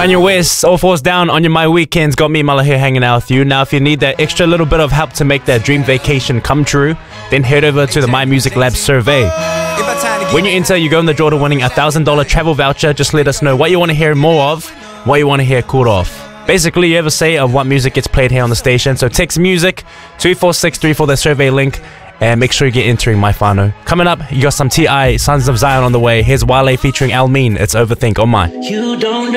Kanye West, All Falls Down on your My Weekends. Got me, Mala, here hanging out with you. Now, if you need that extra little bit of help to make that dream vacation come true, then head over to the My Music Lab survey. When you enter, you go in the draw to winning a $1,000 travel voucher. Just let us know what you want to hear more of, what you want to hear cooled off. Basically, you have a say of what music gets played here on the station. So text music 24634 for the survey link, and make sure you get entering my whānau. Coming up, you got some T.I. Sons of Zion on the way. Here's Wale featuring Al Mean. It's Overthink on my. You don't